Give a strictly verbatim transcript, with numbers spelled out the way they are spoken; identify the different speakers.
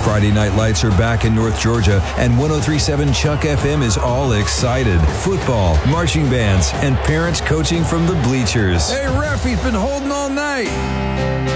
Speaker 1: Friday Night Lights are back in North Georgia, and one oh three point seven Chuck F M is all excited. Football, marching bands, and parents coaching from the bleachers.
Speaker 2: Hey, ref, he's been holding all night.